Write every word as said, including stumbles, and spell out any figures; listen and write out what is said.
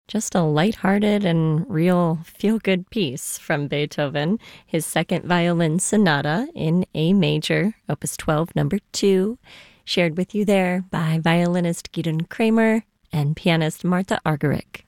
Just a lighthearted and real feel-good piece from Beethoven, his second violin sonata in A major, opus twelve, number two, shared with you there by violinist Gidon Kramer and pianist Martha Argerich.